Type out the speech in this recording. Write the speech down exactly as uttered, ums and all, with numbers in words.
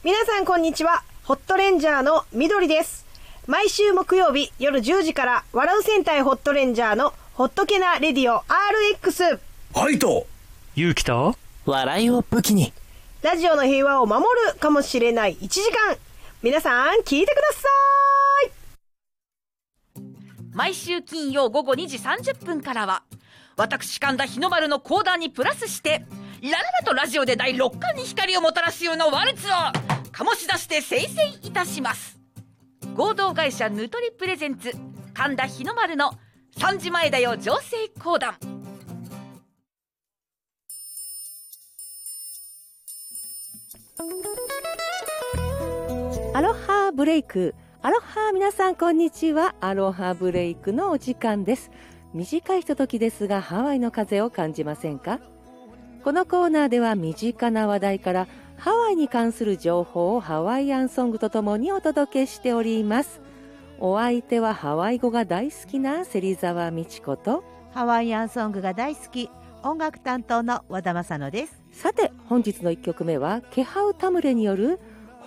皆さんこんにちは。ホットレンジャーのみどりです。毎週木曜日夜じゅうじから笑う戦隊ホットレンジャーのホットケナレディオ アールエックス。 はいとゆうきと笑いを武器にラジオの平和を守るかもしれないいちじかん、皆さん聞いてください。毎週金曜午後にじさんじゅっぷんからは私神田日の丸の講談にプラスしてラララとラジオでだいろっかんに光をもたらすようなワルツを醸し出して生成いたします。合同会社ヌトリプレゼンツ神田日の丸のさんじまえだよ情勢講談。 アロハブレイク。アロハ、皆さんこんにちは。アロハブレイクのお時間です。短いひとときですがハワイの風を感じませんか？このコーナーでは身近な話題からハワイに関する情報をハワイアンソングとともにお届けしております。お相手はハワイ語が大好きな芹沢美智子とハワイアンソングが大好き音楽担当の和田正乃です。 さて本日のいっきょくめはケハウタムレによる